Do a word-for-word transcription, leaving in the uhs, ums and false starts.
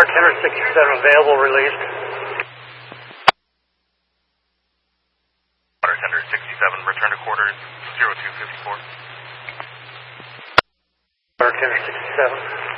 Bartender sixty-seven available, released. Bartender sixty-seven, return to quarters zero two fifty-four. Bartender sixty-seven.